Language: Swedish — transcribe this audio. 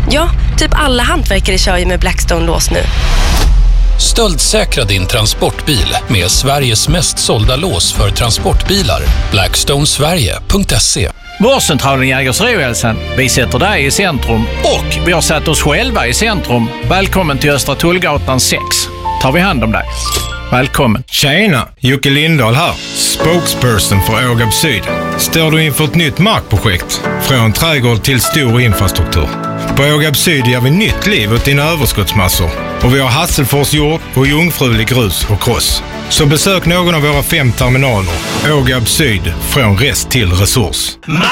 Ja, typ alla hantverkare kör ju med Blackstone-lås nu. Stöldsäkra din transportbil med Sveriges mest sålda lås för transportbilar. Blackstonesverige.se. Vårdcentralen Jägersro-Hälsan. Vi sätter dig i centrum och vi har satt oss själva i centrum. Välkommen till Östra Tullgatan 6. Tar vi hand om dig. Välkommen. Tjena, Jocke Lindahl här. Spokesperson för Ågab Syd. Står du inför ett nytt markprojekt? Från trädgård till stor infrastruktur. På Ågab Syd ger vi nytt liv åt dina överskottsmassor. Och vi har Hasselfors jord och jungfrulig grus och kross. Så besök någon av våra 5 terminaler. Ågab Syd, från rest till resurs.